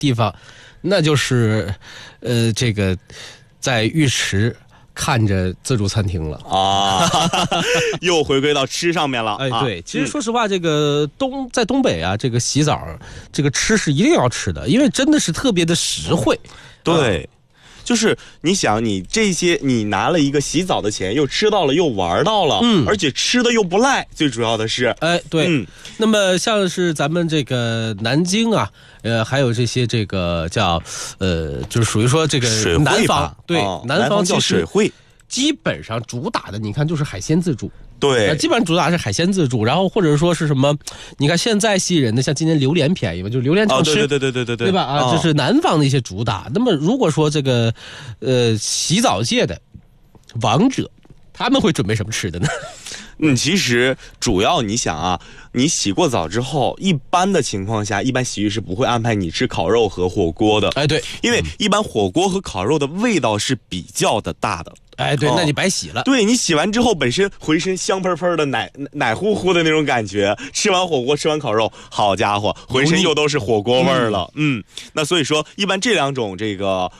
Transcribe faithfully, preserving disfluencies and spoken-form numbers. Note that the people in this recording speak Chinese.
地方，那就是呃这个在浴池看着自助餐厅了啊，又回归到吃上面了。 哎，对，啊、其实说实话，这个东在东北啊，这个洗澡，这个吃是一定要吃的，因为真的是特别的实惠。 对。啊就是你想，你这些你拿了一个洗澡的钱，又吃到了，又玩到了，嗯，而且吃的又不赖，最主要的是， 哎，对，嗯，那么像是咱们这个南京啊，呃，还有这些这个叫呃，就是属于说这个南方，对， 哦、 南方叫水会， 基本上主打的，你看就是海鲜自助。 对、 呃，基本上主打是海鲜自助，然后或者说是什么？你看现在吸引人的，像今年榴莲便宜嘛，就是榴莲畅吃， 哦，对对对对对对， 对吧？啊，哦、这是南方的一些主打。那么如果说这个，呃，洗澡界的王者，他们会准备什么吃的呢？ 嗯，其实主要你想啊，你洗过澡之后，一般的情况下，一般洗浴是不会安排你吃烤肉和火锅的。 哎，对， 因为一般火锅和烤肉的味道是比较的大的。 哎，对，那你白洗了。 哦、对，你洗完之后，本身浑身香喷喷的奶奶乎乎的那种感觉，吃完火锅，吃完烤肉，好家伙，浑身又都是火锅味儿了。嗯，那所以说，一般这两种这个